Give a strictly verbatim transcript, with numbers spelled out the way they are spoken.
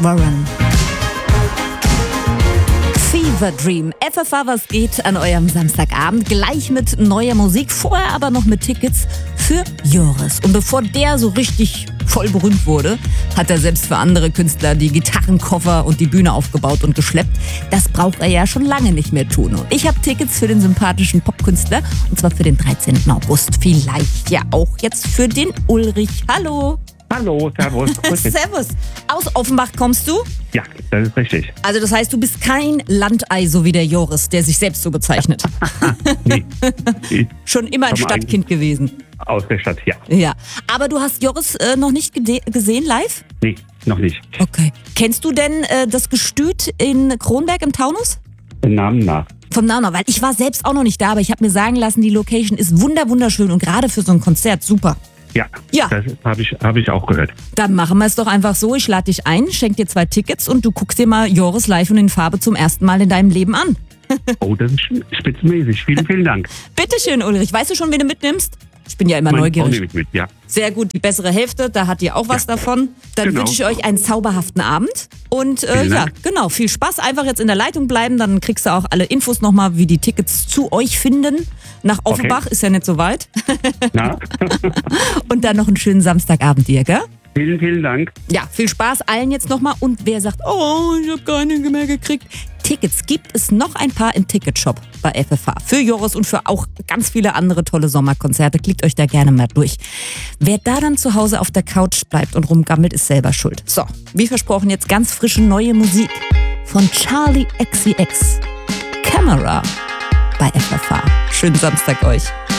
Warren. Fever Dream. F F A, was geht an eurem Samstagabend? Gleich mit neuer Musik, vorher aber noch mit Tickets für Joris. Und bevor der so richtig voll berühmt wurde, hat er selbst für andere Künstler die Gitarrenkoffer und die Bühne aufgebaut und geschleppt. Das braucht er ja schon lange nicht mehr tun. Und ich habe Tickets für den sympathischen Popkünstler, und zwar für den dreizehnten August. Vielleicht ja auch jetzt für den Ulrich. Hallo. Hallo, servus. Servus. Aus Offenbach kommst du? Ja, das ist richtig. Also das heißt, du bist kein Landei, so wie der Joris, der sich selbst so bezeichnet. Nee. Schon immer ein Stadtkind gewesen. Aus der Stadt, ja. Ja. Aber du hast Joris äh, noch nicht gede- gesehen live? Nee, noch nicht. Okay. Kennst du denn äh, das Gestüt in Kronberg im Taunus? Den Namen nach. Vom Namen nach, weil ich war selbst auch noch nicht da, aber ich habe mir sagen lassen, die Location ist wunder wunderschön und gerade für so ein Konzert super. Ja, Ja. das habe ich, hab ich auch gehört. Dann machen wir es doch einfach so, ich lade dich ein, schenk dir zwei Tickets und du guckst dir mal Joris live und in Farbe zum ersten Mal in deinem Leben an. Oh, das ist spitzenmäßig. Vielen, vielen Dank. Bitteschön, Ulrich. Weißt du schon, wen du mitnimmst? Ich bin ja immer Meine Frau neugierig. nehme ich mit, ja. Sehr gut, die bessere Hälfte, da hat ihr auch was Ja. davon. Dann Genau. wünsche ich euch einen zauberhaften Abend. Und äh, Vielen ja, Dank. genau, viel Spaß. Einfach jetzt in der Leitung bleiben, dann kriegst du auch alle Infos nochmal, wie die Tickets zu euch finden. Nach Offenbach, ist ja nicht so weit. Na? Und dann noch einen schönen Samstagabend dir, gell? Vielen, vielen Dank. Ja, viel Spaß allen jetzt nochmal. Und wer sagt, oh, ich habe keine mehr gekriegt. Tickets gibt es noch ein paar im Ticketshop bei F F A. Für Joris und für auch ganz viele andere tolle Sommerkonzerte. Klickt euch da gerne mal durch. Wer da dann zu Hause auf der Couch bleibt und rumgammelt, ist selber schuld. So, wie versprochen, jetzt ganz frische neue Musik von Charlie X C X. Camera bei F F A. Schönen Samstag euch.